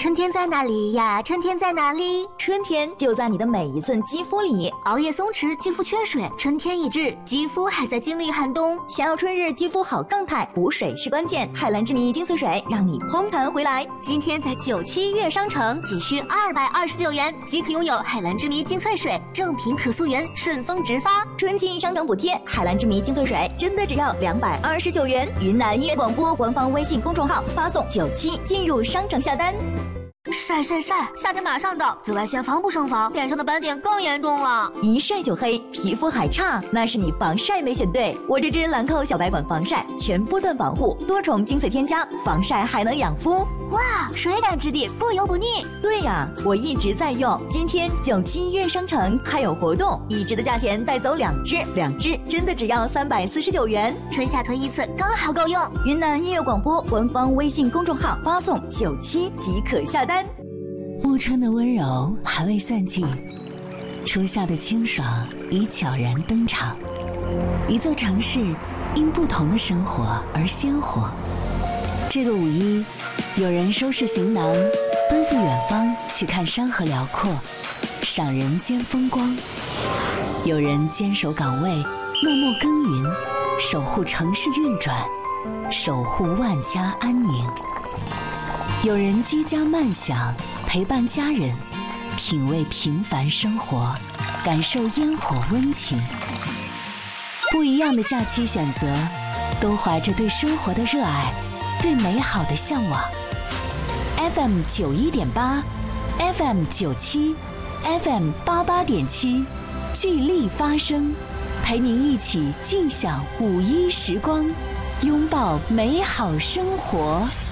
春天在哪里呀？春天在哪里？ 春天就在你的每一寸肌肤里。 熬夜松弛，肌肤缺水，春天已至，肌肤还在经历寒冬。 想要春日肌肤好状态，补水是关键。海蓝之谜精粹水让你红弹回来。 今天在97悦商城仅需229元即可拥有海蓝之谜精粹水，正品可溯源，顺丰直发。 春季商城补贴，海蓝之谜精粹水真的只要229元。云南音乐广播官方微信公众号发送97进入商城下单。 晒，夏天马上到，紫外线防不胜防，脸上的斑点更严重了。 一晒就黑，皮肤还差，那是你防晒没选对。我这支兰蔻小白管防晒，全波段防护，多重精粹添加，防晒还能养肤。 哇，水感质地，不油不腻。 对呀，我一直在用。今天97悦商城还有活动，1支的价钱带走2支真的只要349元。 春夏囤一次刚好够用。 云南音乐广播官方微信公众号发送97即可下单。 暮春的温柔还未散尽，初夏的清爽已悄然登场。一座城市因不同的生活而鲜活。这个5·1，有人收拾行囊，奔赴远方去看山河辽阔，赏人间风光；有人坚守岗位，默默耕耘，守护城市运转，守护万家安宁；有人居家慢享，陪伴家人，品味平凡生活，感受烟火温情。不一样的假期选择，都怀着对生活的热爱，对美好的向往。FM 91.8 FM 97 FM 88.7，聚力发声，陪您一起尽享5·1时光，拥抱美好生活。